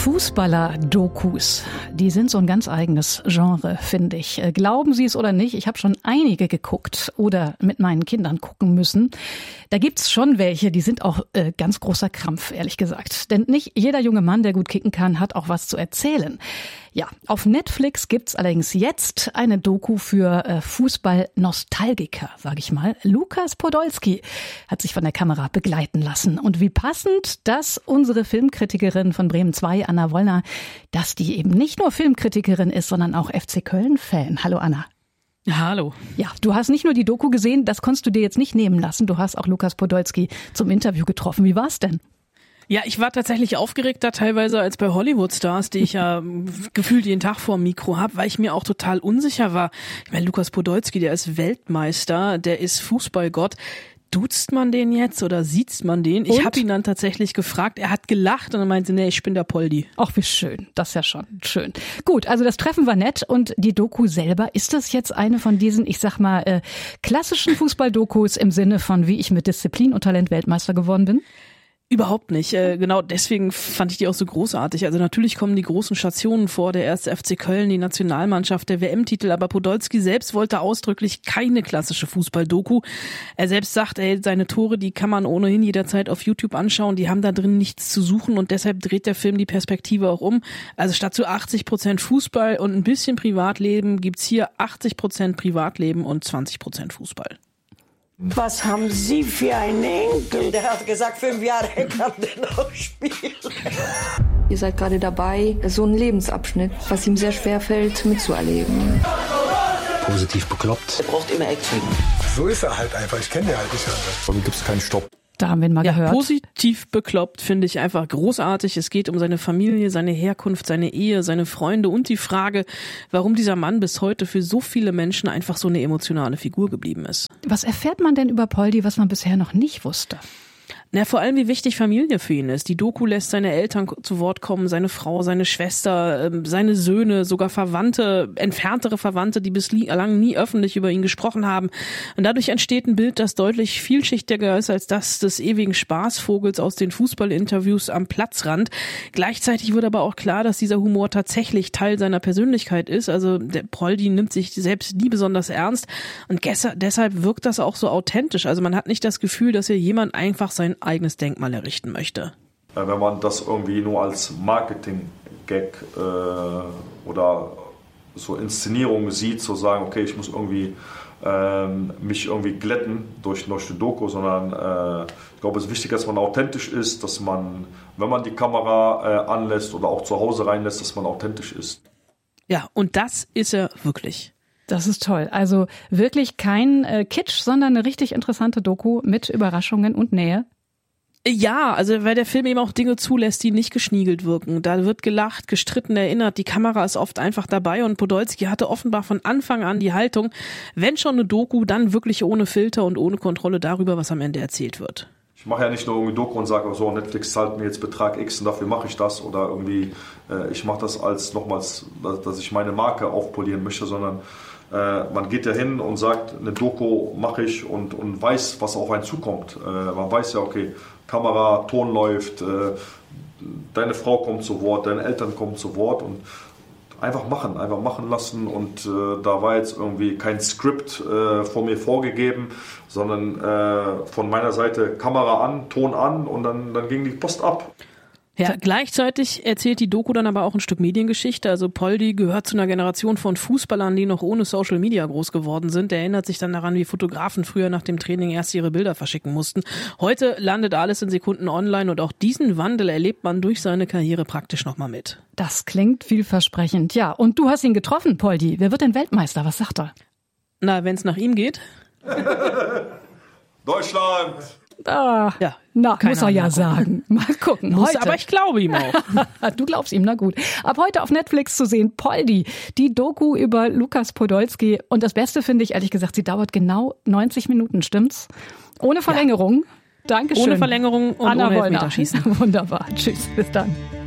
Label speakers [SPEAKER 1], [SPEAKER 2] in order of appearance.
[SPEAKER 1] Fußballer-Dokus, die sind so ein ganz eigenes Genre, finde ich. Glauben Sie es oder nicht, ich habe schon einige geguckt oder mit meinen Kindern gucken müssen. Da gibt's schon welche, die sind auch ganz großer Krampf, ehrlich gesagt. Denn nicht jeder junge Mann, der gut kicken kann, hat auch was zu erzählen. Ja, auf Netflix gibt's allerdings jetzt eine Doku für Fußball-Nostalgiker, sage ich mal. Lukas Podolski hat sich von der Kamera begleiten lassen. Und wie passend, dass unsere Filmkritikerin von Bremen 2, Anna Wollner, dass die eben nicht nur Filmkritikerin ist, sondern auch FC Köln-Fan. Hallo Anna.
[SPEAKER 2] Hallo.
[SPEAKER 1] Ja, du hast nicht nur die Doku gesehen, das konntest du dir jetzt nicht nehmen lassen. Du hast auch Lukas Podolski zum Interview getroffen. Wie war's denn?
[SPEAKER 2] Ja, ich war tatsächlich aufgeregter teilweise als bei Hollywood-Stars, die ich ja gefühlt jeden Tag vor dem Mikro habe, weil ich mir auch total unsicher war. Ich meine, Lukas Podolski, der ist Weltmeister, der ist Fußballgott. Duzt man den jetzt oder siezt man den? Ich habe ihn dann tatsächlich gefragt. Er hat gelacht und er meinte, nee, ich bin der Poldi.
[SPEAKER 1] Ach, wie schön. Das ist ja schon schön. Gut, also das Treffen war nett und die Doku selber, ist das jetzt eine von diesen, ich sag mal, klassischen Fußball-Dokus im Sinne von, wie ich mit Disziplin und Talent Weltmeister geworden bin?
[SPEAKER 2] Überhaupt nicht. Genau deswegen fand ich die auch so großartig. Also natürlich kommen die großen Stationen vor, der 1. FC Köln, die Nationalmannschaft, der WM-Titel, aber Podolski selbst wollte ausdrücklich keine klassische Fußball-Doku. Er selbst sagt, seine Tore, die kann man ohnehin jederzeit auf YouTube anschauen, die haben da drin nichts zu suchen und deshalb dreht der Film die Perspektive auch um. Also statt zu 80% Fußball und ein bisschen Privatleben gibt's hier 80% Privatleben und 20% Fußball.
[SPEAKER 3] Was haben Sie für einen Enkel? Der hat gesagt, 5 Jahre kann der noch spielen.
[SPEAKER 4] Ihr seid gerade dabei, so einen Lebensabschnitt, was ihm sehr schwer fällt, mitzuerleben.
[SPEAKER 5] Positiv bekloppt.
[SPEAKER 3] Er braucht immer Action.
[SPEAKER 6] So ist er halt einfach. Ich kenne den halt nicht anders.
[SPEAKER 5] Bei mir gibt es keinen Stopp.
[SPEAKER 1] Da haben wir ihn mal gehört.
[SPEAKER 2] Positiv bekloppt finde ich einfach großartig. Es geht um seine Familie, seine Herkunft, seine Ehe, seine Freunde und die Frage, warum dieser Mann bis heute für so viele Menschen einfach so eine emotionale Figur geblieben ist.
[SPEAKER 1] Was erfährt man denn über Poldi, was man bisher noch nicht wusste?
[SPEAKER 2] Na, vor allem, wie wichtig Familie für ihn ist. Die Doku lässt seine Eltern zu Wort kommen, seine Frau, seine Schwester, seine Söhne, sogar Verwandte, entferntere Verwandte, die bislang nie öffentlich über ihn gesprochen haben. Und dadurch entsteht ein Bild, das deutlich vielschichtiger ist als das des ewigen Spaßvogels aus den Fußballinterviews am Platzrand. Gleichzeitig wird aber auch klar, dass dieser Humor tatsächlich Teil seiner Persönlichkeit ist. Also der Poldi nimmt sich selbst nie besonders ernst und deshalb wirkt das auch so authentisch. Also man hat nicht das Gefühl, dass hier jemand einfach sein eigenes Denkmal errichten möchte.
[SPEAKER 7] Wenn man das irgendwie nur als Marketing-Gag oder so Inszenierung sieht, zu sagen, okay, ich muss irgendwie mich irgendwie glätten durch die Doku, sondern ich glaube, es ist wichtig, dass man authentisch ist, dass man, wenn man die Kamera anlässt oder auch zu Hause reinlässt, dass man authentisch ist.
[SPEAKER 2] Ja, und das ist er wirklich.
[SPEAKER 1] Das ist toll. Also wirklich kein Kitsch, sondern eine richtig interessante Doku mit Überraschungen und Nähe.
[SPEAKER 2] Ja, also weil der Film eben auch Dinge zulässt, die nicht geschniegelt wirken. Da wird gelacht, gestritten, erinnert, die Kamera ist oft einfach dabei und Podolski hatte offenbar von Anfang an die Haltung, wenn schon eine Doku, dann wirklich ohne Filter und ohne Kontrolle darüber, was am Ende erzählt wird.
[SPEAKER 7] Ich mache ja nicht nur irgendwie Doku und sage, so Netflix zahlt mir jetzt Betrag X und dafür mache ich das oder irgendwie, ich mache das als nochmals, dass ich meine Marke aufpolieren möchte, sondern man geht ja hin und sagt, eine Doku mache ich und weiß, was auf einen zukommt. Man weiß ja, okay, Kamera, Ton läuft, deine Frau kommt zu Wort, deine Eltern kommen zu Wort und einfach machen lassen und da war jetzt irgendwie kein Skript von mir vorgegeben, sondern von meiner Seite Kamera an, Ton an und dann ging die Post ab.
[SPEAKER 2] Ja, gleichzeitig erzählt die Doku dann aber auch ein Stück Mediengeschichte. Also Poldi gehört zu einer Generation von Fußballern, die noch ohne Social Media groß geworden sind. Er erinnert sich dann daran, wie Fotografen früher nach dem Training erst ihre Bilder verschicken mussten. Heute landet alles in Sekunden online und auch diesen Wandel erlebt man durch seine Karriere praktisch nochmal mit.
[SPEAKER 1] Das klingt vielversprechend. Ja, und du hast ihn getroffen, Poldi. Wer wird denn Weltmeister? Was sagt er?
[SPEAKER 2] Na, wenn es nach ihm geht?
[SPEAKER 7] Deutschland!
[SPEAKER 1] Ah, ja, muss er ja sagen. Mal gucken.
[SPEAKER 2] Heute. Aber ich glaube ihm auch.
[SPEAKER 1] Du glaubst ihm, na gut. Ab heute auf Netflix zu sehen, Poldi, die Doku über Lukas Podolski. Und das Beste finde ich, ehrlich gesagt, sie dauert genau 90 Minuten, stimmt's? Ohne Verlängerung. Ja. Dankeschön.
[SPEAKER 2] Ohne Verlängerung und
[SPEAKER 1] Anna
[SPEAKER 2] ohne
[SPEAKER 1] Wollner.
[SPEAKER 2] Elfmeterschießen.
[SPEAKER 1] Wunderbar. Tschüss, bis dann.